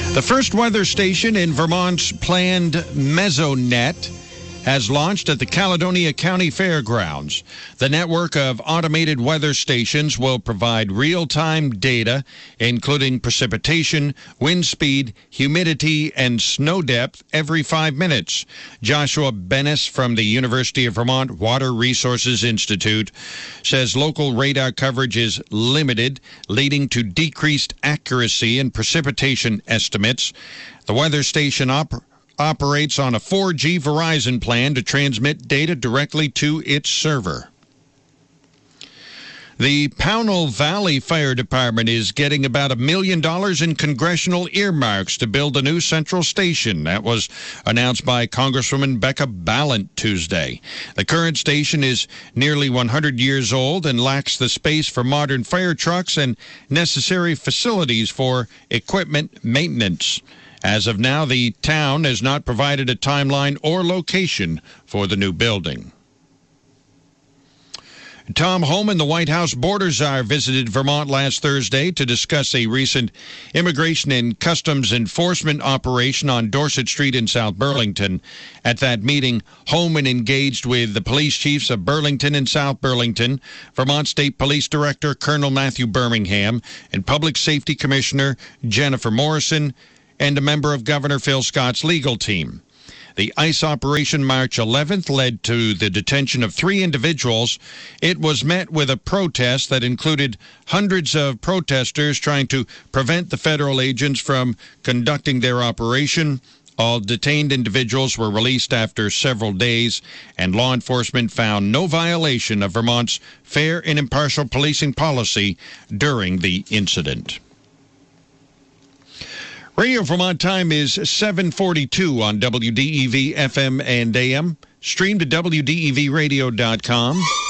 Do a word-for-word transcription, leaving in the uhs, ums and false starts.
The first weather station in Vermont's planned Mesonet has launched at the Caledonia County Fairgrounds. The network of automated weather stations will provide real-time data, including precipitation, wind speed, humidity, and snow depth every five minutes. Joshua Bennis from the University of Vermont Water Resources Institute says local radar coverage is limited, leading to decreased accuracy in precipitation estimates. The weather station operates operates on a four G Verizon plan to transmit data directly to its server. The Pownell Valley Fire Department is getting about a million dollars in congressional earmarks to build a new central station. That was announced by Congresswoman Becca Balint Tuesday. The current station is nearly one hundred years old and lacks the space for modern fire trucks and necessary facilities for equipment maintenance. As of now, the town has not provided a timeline or location for the new building. Tom Homan, the White House border czar, visited Vermont last Thursday to discuss a recent immigration and customs enforcement operation on Dorset Street in South Burlington. At that meeting, Homan engaged with the police chiefs of Burlington and South Burlington, Vermont State Police Director Colonel Matthew Birmingham, and Public Safety Commissioner Jennifer Morrison, and a member of Governor Phil Scott's legal team. The ICE Operation March eleventh led to the detention of three individuals. It was met with a protest that included hundreds of protesters trying to prevent the federal agents from conducting their operation. All detained individuals were released after several days, and law enforcement found no violation of Vermont's fair and impartial policing policy during the incident. Radio Vermont time is seven forty-two on W D E V F M and A M. Stream to W D E V radio dot com.